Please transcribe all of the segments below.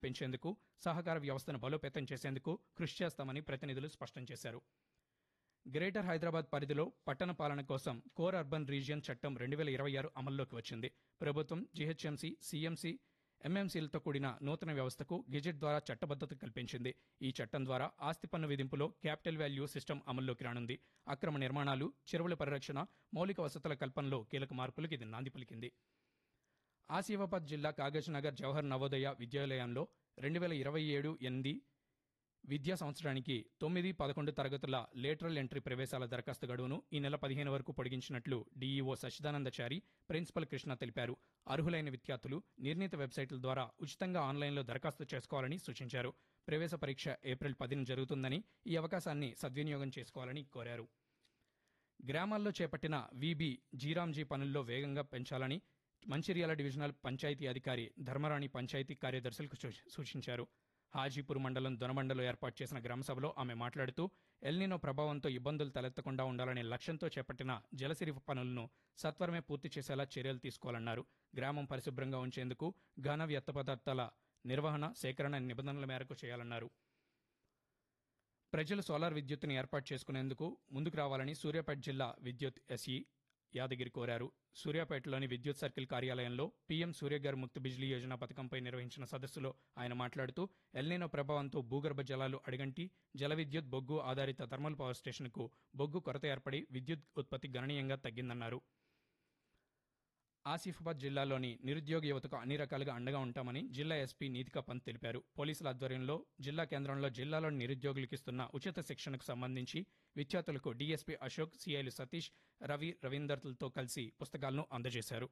పెంచేందుకు సహకార వ్యవస్థను బలోపేతం చేసేందుకు కృషి చేస్తామని ప్రతినిధులు స్పష్టం చేశారు. గ్రేటర్ హైదరాబాద్ పరిధిలో పట్టణ పాలన కోసం కోర్ అర్బన్ రీజియన్ చట్టం 2026 అమల్లోకి వచ్చింది. ప్రభుత్వం జీహెచ్ఎంసీ, సీఎంసీ, ఎంఎంసీలతో కూడిన నూతన వ్యవస్థకు గెజెట్ ద్వారా చట్టబద్దత కల్పించింది. ఈ చట్టం ద్వారా ఆస్తి పన్ను విధింపులో క్యాపిటల్ వాల్యూ సిస్టమ్ అమల్లోకి రానుంది. అక్రమ నిర్మాణాలు, చెరువుల పరిరక్షణ, మౌలిక వసతుల కల్పనలో కీలక మార్పులకు ఇది నాంది పలికింది. ఆసిఫాబాద్ జిల్లా కాగజ్నగర్ జవహర్ నవోదయ విద్యాలయంలో 2027-8 విద్యా సంవత్సరానికి 9-11 తరగతుల లేటరల్ ఎంట్రీ ప్రవేశాల దరఖాస్తు గడువును ఈ నెల 15 వరకు పొడిగించినట్లు డీఈఓ సచ్చిదానందచారి, ప్రిన్సిపల్ కృష్ణ తెలిపారు. అర్హులైన విద్యార్థులు నిర్ణీత వెబ్సైట్ల ద్వారా ఉచితంగా ఆన్లైన్లో దరఖాస్తు చేసుకోవాలని సూచించారు. ప్రవేశ పరీక్ష ఏప్రిల్ 10న జరుగుతుందని, ఈ అవకాశాన్ని సద్వినియోగం చేసుకోవాలని కోరారు. గ్రామాల్లో చేపట్టిన వీబీ, జీరాంజీ పనుల్లో వేగంగా పెంచాలని మంచిర్యాల డివిజనల్ పంచాయతీ అధికారి ధర్మరాణి పంచాయతీ కార్యదర్శులకు సూచించారు. హాజీపూర్ మండలం దొనబండలో ఏర్పాటు చేసిన గ్రామసభలో ఆమె మాట్లాడుతూ ఎల్నినో ప్రభావంతో ఇబ్బందులు తలెత్తకుండా ఉండాలనే లక్ష్యంతో చేపట్టిన జలసిరి పనులను సత్వరమే పూర్తి చేసేలా చర్యలు తీసుకోవాలన్నారు. గ్రామం పరిశుభ్రంగా ఉంచేందుకు ఘన వ్యర్థ పదార్థాల నిర్వహణ, సేకరణ నిబంధనల మేరకు చేయాలన్నారు. ప్రజలు సోలార్ విద్యుత్తును ఏర్పాటు చేసుకునేందుకు ముందుకు రావాలని సూర్యాపేట జిల్లా విద్యుత్ ఎస్ఈ యాదగిరి కోరారు. సూర్యాపేటలోని విద్యుత్ సర్కిల్ కార్యాలయంలో పీఎం సూర్యఘర్ ముక్త్ బిజ్లీ యోజన పథకంపై నిర్వహించిన సదస్సులో ఆయన మాట్లాడుతూ ఎల్నినో ప్రభావంతో భూగర్భ జలాలు అడుగంటి జల విద్యుత్, బొగ్గు ఆధారిత థర్మల్ పవర్ స్టేషన్కు బొగ్గు కొరత ఏర్పడి విద్యుత్ ఉత్పత్తి గణనీయంగా తగ్గిందన్నారు. ఆసిఫాబాద్ జిల్లాలోని నిరుద్యోగ యువతకు అన్ని రకాలుగా అండగా ఉంటామని జిల్లా ఎస్పీ నీతికా పంత్ తెలిపారు. పోలీసుల ఆధ్వర్యంలో జిల్లా కేంద్రంలో జిల్లాలోని నిరుద్యోగులకు ఇస్తున్న ఉచిత శిక్షణకు సంబంధించి విద్యార్థులకు డీఎస్పీ అశోక్, సీఐలు సతీష్, రవీందర్లతో కలిసి పుస్తకాలను అందజేశారు.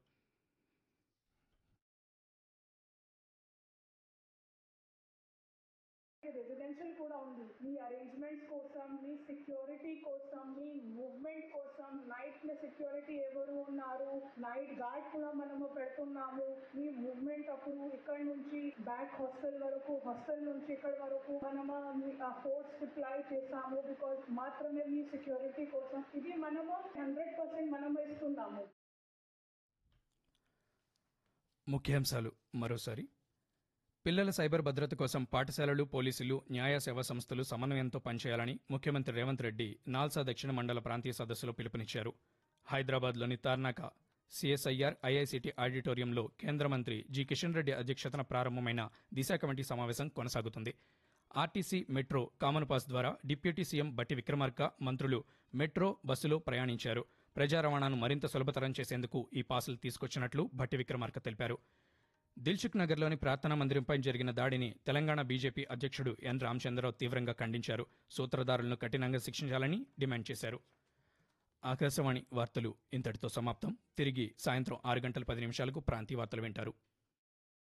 రెసిడెన్షియల్ కూడా ఉంది. మీ అరేంజ్మెంట్స్ కోసం, మీ సెక్యూరిటీ కోసం, మీ మూవ్మెంట్ కోసం నైట్ సెక్యూరిటీ ఎవరు ఉన్నారు, నైట్ గార్డ్ కూడా మనము పెడుతున్నాము. మీ మూవ్మెంట్ అప్పుడు ఇక్కడ నుంచి బ్యాక్ హాస్టల్ వరకు, హాస్టల్ నుంచి ఇక్కడ వరకు మనము ఫోర్స్ డిప్లాయ్ చేస్తాము. బికాస్ మాత్రమే మీ సెక్యూరిటీ కోసం ఇది మనము 100% మనము ఇస్తున్నాము. ముఖ్యాంశాలు మరోసారి. పిల్లల సైబర్ భద్రత కోసం పాఠశాలలు, పోలీసులు, న్యాయ సేవా సంస్థలు సమన్వయంతో పనిచేయాలని ముఖ్యమంత్రి రేవంత్ రెడ్డి నాల్సా దక్షిణ మండల ప్రాంతీయ సదస్సులో పిలుపునిచ్చారు. హైదరాబాద్లోని తార్నాక సిఎస్ఐఆర్ ఐఐసిటి ఆడిటోరియంలో కేంద్ర మంత్రి జి కిషన్ రెడ్డి అధ్యక్షతన ప్రారంభమైన దిశ కమిటీ సమావేశం కొనసాగుతుంది. ఆర్టీసీ, మెట్రో కామన్ పాస్ ద్వారా డిప్యూటీ సీఎం బట్టి విక్రమార్క, మంత్రులు మెట్రో, బస్సులో ప్రయాణించారు. ప్రజా రవాణాను మరింత సులభతరం చేసేందుకు ఈ పాసులు తీసుకొచ్చినట్లు బట్టి విక్రమార్క తెలిపారు. దిల్సుఖ్ నగర్లోని ప్రార్థనా మందిరంపై జరిగిన దాడిని తెలంగాణ బీజేపీ అధ్యక్షుడు ఎన్ రామచంద్రరావు తీవ్రంగా ఖండించారు. సూత్రధారులను కఠినంగా శిక్షించాలని డిమాండ్ చేశారు. ఆకాశవాణి వార్తలు ఇంతటితో సమాప్తం. తిరిగి సాయంత్రం 6 గంటల 10 నిమిషాలకు ప్రాంతీయ వార్తలు వింటారు.